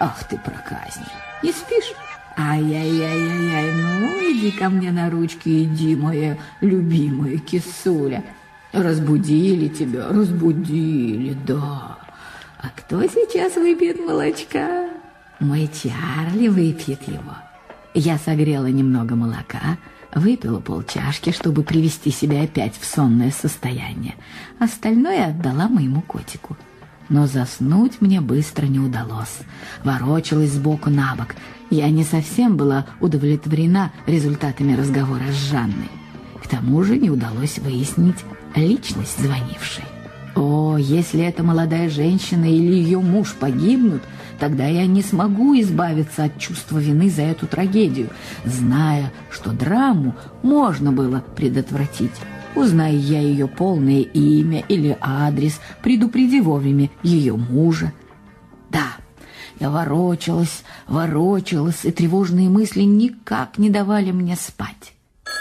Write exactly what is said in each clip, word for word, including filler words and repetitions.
Ах ты проказник, не спишь? Ай-яй-яй-яй-яй, ну иди ко мне на ручки, иди, моя любимая кисуля. Разбудили тебя, разбудили, да. А кто сейчас выпьет молочка? Мой Чарли выпьет его. Я согрела немного молока, выпила полчашки, чтобы привести себя опять в сонное состояние. Остальное отдала моему котику. Но заснуть мне быстро не удалось. Ворочалась сбоку на бок. Я не совсем была удовлетворена результатами разговора с Жанной. К тому же не удалось выяснить личность звонившей. О, если эта молодая женщина или ее муж погибнут, тогда я не смогу избавиться от чувства вины за эту трагедию, зная, что драму можно было предотвратить. Узнай я ее полное имя или адрес, предупреди вовремя ее мужа. Да, я ворочалась, ворочалась, и тревожные мысли никак не давали мне спать.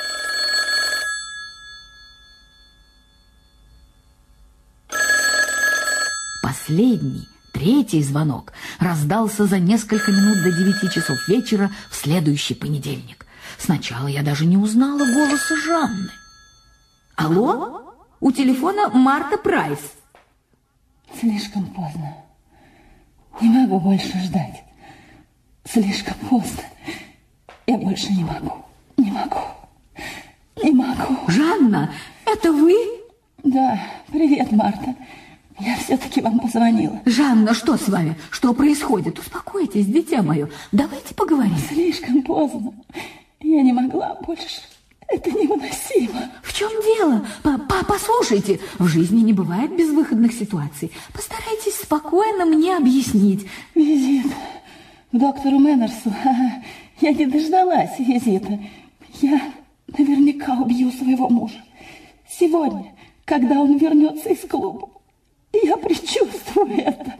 Последний, третий звонок раздался за несколько минут до девяти часов вечера в следующий понедельник. Сначала я даже не узнала голоса Жанны. Алло? У телефона Марта Прайс. Слишком поздно. Не могу больше ждать. Слишком поздно. Я больше не могу. Не могу. Не могу. Жанна, это вы? Да, привет, Марта. Я все-таки вам позвонила. Жанна, что с вами? Что происходит? Успокойтесь, дитя мое. Давайте поговорим. Слишком поздно. Я не могла больше. Это невыносимо. В чем дело? Послушайте, в жизни не бывает безвыходных ситуаций. Постарайтесь спокойно мне объяснить. Визит к доктору Мэннерсу. Я не дождалась визита. Я наверняка убью своего мужа. Сегодня, когда он вернется из клуба. Я предчувствую это.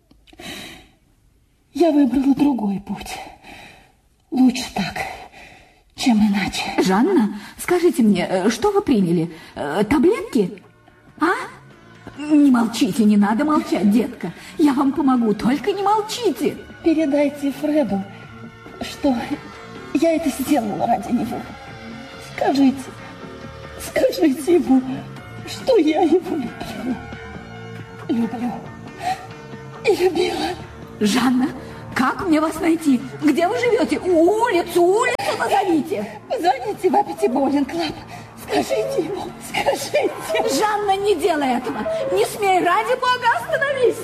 Я выбрала другой путь. Лучше так, чем иначе. Жанна, скажите мне, что вы приняли? Таблетки? А? Не молчите, не надо молчать, детка. Я вам помогу, только не молчите. Передайте Фреду, что я это сделала ради него. Скажите, скажите ему, что я его люблю. Люблю. И любила. Жанна, как мне вас найти? Где вы живете? Улицу, улицу назовите. Позвоните в Аппетит Боулинг Клаб. Скажите ему, скажите. Жанна, не делай этого. Не смей, ради бога, остановись.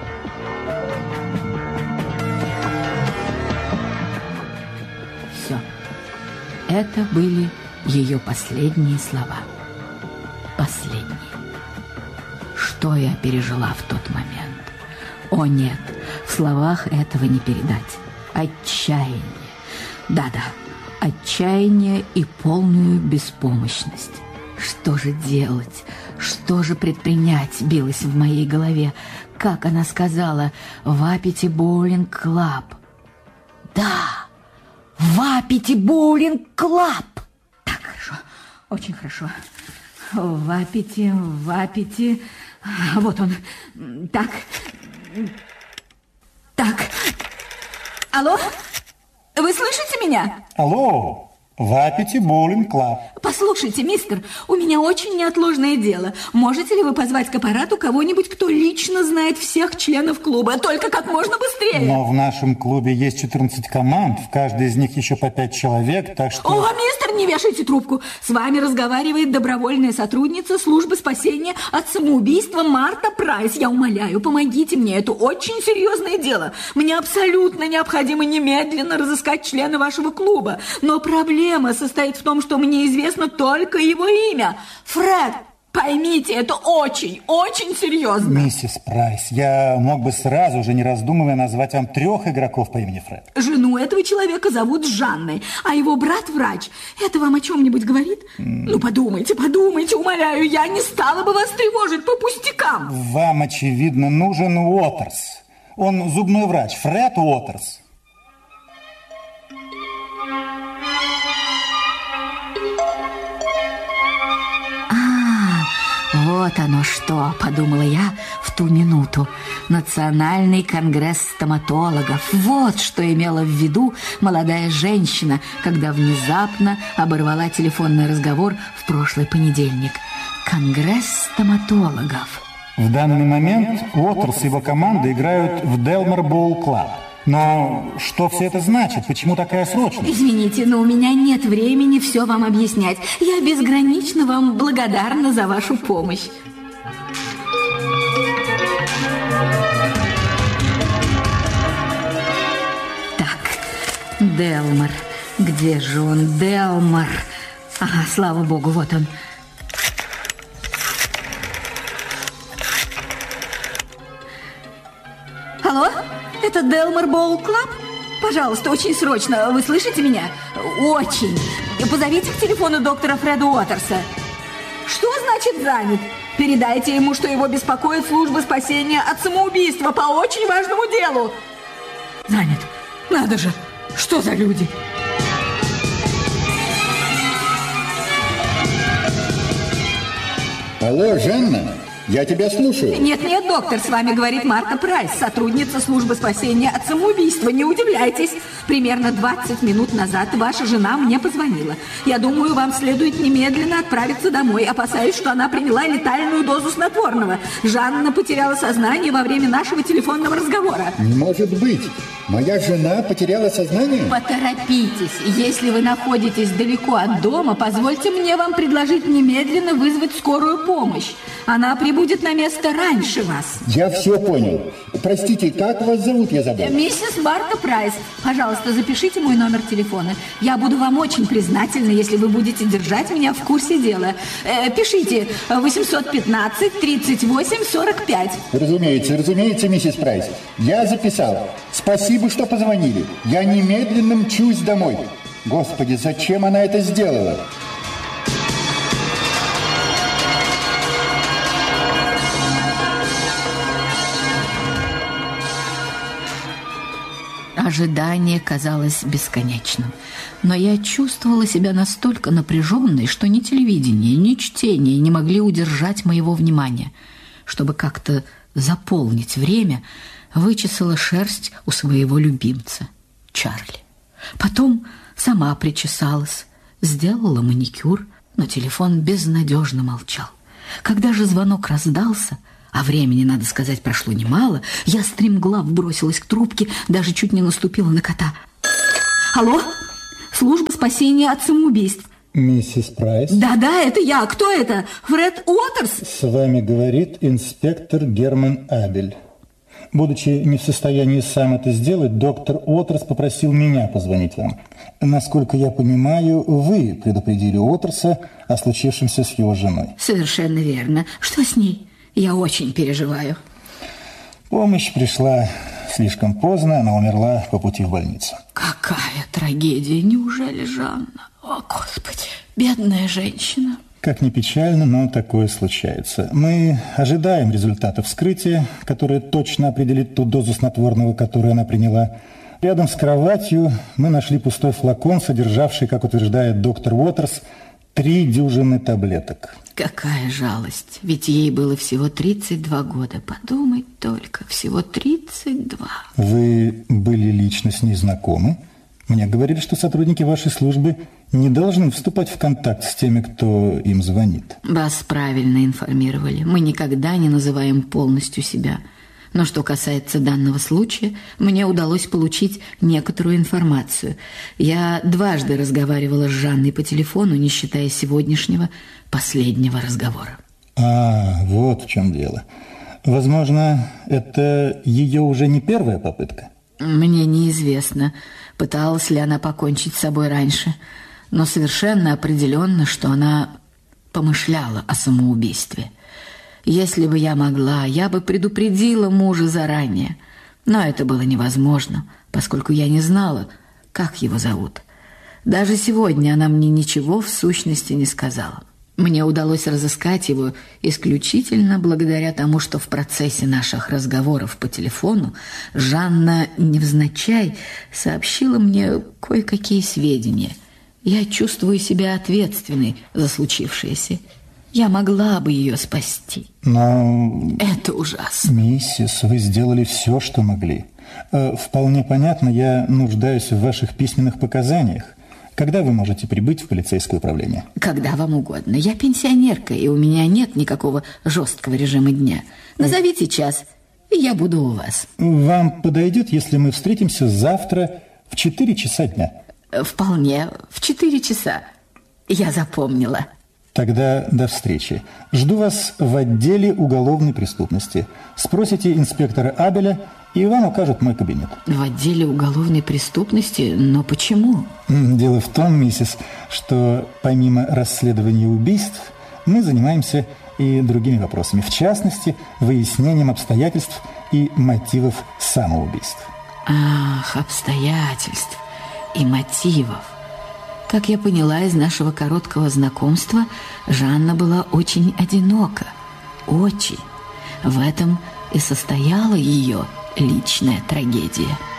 Все. Это были ее последние слова. Последние. Что я пережила в тот момент? О нет, в словах этого не передать. Отчаяние. Да-да, отчаяние и полную беспомощность. Что же делать? Что же предпринять? Билось в моей голове. Как она сказала, в Аппетит Боулинг Клаб. Да, в Аппетит Боулинг Клаб. Так, хорошо, очень хорошо. В Аппете, в Аппете. Вот он. Так. Так. Алло? Вы слышите меня? Алло. В Аппетит Боулинг Клаб. Послушайте, мистер, у меня очень неотложное дело. Можете ли вы позвать к аппарату кого-нибудь, кто лично знает всех членов клуба? Только как можно быстрее. Но в нашем клубе есть четырнадцать команд, в каждой из них еще по пять человек, так что... О, мистер, не вешайте трубку. С вами разговаривает добровольная сотрудница службы спасения от самоубийства Марта Прайс. Я умоляю, помогите мне, это очень серьезное дело. Мне абсолютно необходимо немедленно разыскать члена вашего клуба. Но проблема состоит в том, что мне известно только его имя. Фред, поймите, это очень, очень серьезно. Миссис Прайс, я мог бы сразу же, не раздумывая, назвать вам трех игроков по имени Фред. Жену этого человека зовут Жанной, а его брат врач. Это вам о чем-нибудь говорит? Mm. Ну, подумайте, подумайте, умоляю, я не стала бы вас тревожить по пустякам. Вам, очевидно, нужен Уотерс. Он зубной врач, Фред Уотерс. Вот оно что, подумала я в ту минуту. Национальный конгресс стоматологов. Вот что имела в виду молодая женщина, когда внезапно оборвала телефонный разговор в прошлый понедельник. Конгресс стоматологов. В данный момент Уотерс и его команда играют в Делмар Боул Клаб. Но что все это значит? Почему такая срочность? Извините, но у меня нет времени все вам объяснять. Я безгранично вам благодарна за вашу помощь. Так, Делмар. Где же он, Делмар? Ага, слава богу, вот он. Алло? Это Делмар Боул Клаб? Пожалуйста, очень срочно. Вы слышите меня? Очень. Позовите к телефону доктора Фреда Уотерса. Что значит занят? Передайте ему, что его беспокоит служба спасения от самоубийства по очень важному делу. Занят. Надо же. Что за люди? Алло, Жанна, я тебя слушаю. Нет, нет, доктор, с вами говорит Марта Прайс, сотрудница службы спасения от самоубийства. Не удивляйтесь, примерно двадцать минут назад ваша жена мне позвонила. Я думаю, вам следует немедленно отправиться домой. Опасаюсь, что она приняла летальную дозу снотворного. Жанна потеряла сознание во время нашего телефонного разговора. Не может быть. Моя жена потеряла сознание? Поторопитесь. Если вы находитесь далеко от дома, позвольте мне вам предложить немедленно вызвать скорую помощь. Она прибудет на место раньше вас. Я все понял. Простите, как вас зовут, я забыл? Миссис Марта Прайс. Пожалуйста, запишите мой номер телефона. Я буду вам очень признательна, если вы будете держать меня в курсе дела. Э, пишите восемьсот пятнадцать тридцать восемь сорок пять. Разумеется, разумеется, миссис Прайс. Я записал. Спасибо, что позвонили. Я немедленно мчусь домой. Господи, зачем она это сделала? Ожидание казалось бесконечным, но я чувствовала себя настолько напряженной, что ни телевидение, ни чтение не могли удержать моего внимания. Чтобы как-то заполнить время, вычесала шерсть у своего любимца, Чарли. Потом сама причесалась, сделала маникюр, но телефон безнадежно молчал. Когда же звонок раздался, а времени, надо сказать, прошло немало, я стремглав бросилась к трубке, даже чуть не наступила на кота. Алло? Служба спасения от самоубийств. Миссис Прайс? Да-да, это я. Кто это? Фред Уотерс? С вами говорит инспектор Герман Абель. Будучи не в состоянии сам это сделать, доктор Уотерс попросил меня позвонить вам. Насколько я понимаю, вы предупредили Уотерса о случившемся с его женой. Совершенно верно. Что с ней? Я очень переживаю. Помощь пришла слишком поздно, она умерла по пути в больницу. Какая трагедия! Неужели Жанна? О, Господи, бедная женщина. Как ни печально, но такое случается. Мы ожидаем результата вскрытия, которое точно определит ту дозу снотворного, которую она приняла. Рядом с кроватью мы нашли пустой флакон, содержавший, как утверждает доктор Уотерс, три дюжины таблеток. Какая жалость, ведь ей было всего тридцать два года. Подумать только, всего тридцать два. Вы были лично с ней знакомы? Мне говорили, что сотрудники вашей службы не должны вступать в контакт с теми, кто им звонит. Вас правильно информировали. Мы никогда не называем полностью себя. Но что касается данного случая, мне удалось получить некоторую информацию. Я дважды разговаривала с Жанной по телефону, не считая сегодняшнего последнего разговора. А, вот в чем дело. Возможно, это ее уже не первая попытка? Мне неизвестно, пыталась ли она покончить с собой раньше, но совершенно определенно, что она помышляла о самоубийстве. Если бы я могла, я бы предупредила мужа заранее, но это было невозможно, поскольку я не знала, как его зовут. Даже сегодня она мне ничего в сущности не сказала. Мне удалось разыскать его исключительно благодаря тому, что в процессе наших разговоров по телефону Жанна невзначай сообщила мне кое-какие сведения. Я чувствую себя ответственной за случившееся. Я могла бы ее спасти. Но... Это ужасно. Миссис, вы сделали все, что могли. Э, вполне понятно, я нуждаюсь в ваших письменных показаниях. Когда вы можете прибыть в полицейское управление? Когда вам угодно. Я пенсионерка, и у меня нет никакого жесткого режима дня. Назовите час, и я буду у вас. Вам подойдет, если мы встретимся завтра в четыре часа дня? Вполне. В четыре часа. Я запомнила. Тогда до встречи. Жду вас в отделе уголовной преступности. Спросите инспектора Абеля, и вам укажут мой кабинет. В отделе уголовной преступности? Но почему? Дело в том, миссис, что помимо расследования убийств мы занимаемся и другими вопросами. В частности, выяснением обстоятельств и мотивов самоубийств. Ах, обстоятельств и мотивов. Как я поняла из нашего короткого знакомства, Жанна была очень одинока. Очень. В этом и состояла ее личная трагедия.